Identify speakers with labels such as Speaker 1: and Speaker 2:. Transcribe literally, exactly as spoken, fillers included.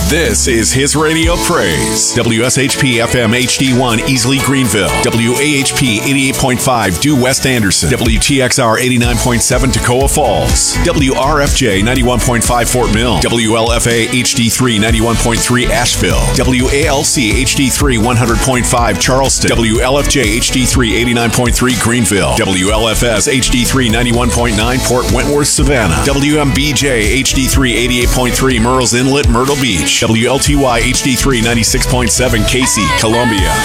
Speaker 1: This is his radio praise. W S H P F M H D one Easley Greenville. W A H P eighty-eight point five Due West Anderson. W T X R eighty-nine point seven Toccoa Falls. W R F J ninety-one point five Fort Mill. W L F A H D three ninety-one point three Asheville. W A L C H D three one hundred point five Charleston. W L F J H D three eighty-nine point three Greenville. W L F S H D three ninety-one point nine Port Wentworth Savannah. W M B J H D three eighty-eight point three Murrells Inlet Myrtle Beach. W L T Y H D three ninety-six point seven Casey, Columbia.